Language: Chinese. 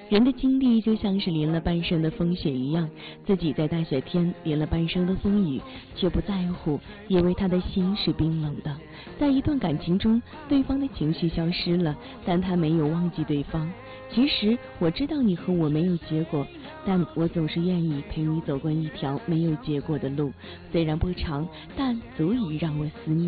人的经历就像是淋了半生的风雪一样，自己在大雪天淋了半生的风雨，却不在乎，因为他的心是冰冷的。在一段感情中，对方的情绪消失了，但他没有忘记对方。其实我知道你和我没有结果，但我总是愿意陪你走过一条没有结果的路，虽然不长，但足以让我思念。